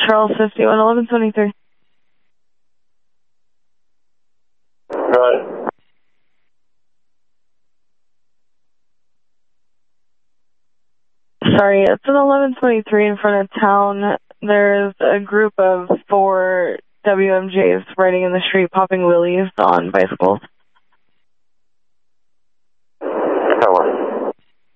Charles 51, 1123. Right. Sorry, it's an 1123 in front of town. There's a group of 4 WMJs riding in the street, popping wheelies on bicycles. Tower.